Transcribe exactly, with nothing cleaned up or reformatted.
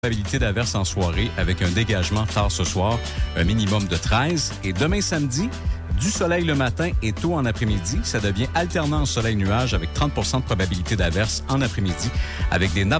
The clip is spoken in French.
Probabilité d'averse en soirée avec un dégagement tard ce soir, un minimum de treize. Et demain samedi, du soleil le matin et tôt en après-midi. Ça devient alternant soleil-nuage avec trente pour cent de probabilité d'averse en après-midi avec des nappes